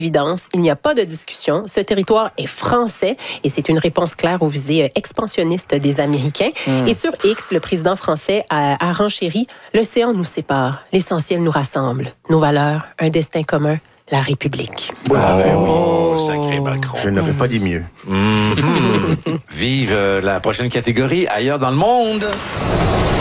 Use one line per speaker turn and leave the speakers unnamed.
évidence, il n'y a pas de discussion. Ce territoire est français et c'est une réponse claire aux visées expansionnistes des Américains. Et sur X, le président français a renchéri « L'océan nous sépare, l'essentiel nous rassemble. Nos valeurs, un destin commun, la République. »
Sacré Macron.
Je n'aurais pas dit mieux.
Vive la prochaine catégorie, ailleurs dans le monde.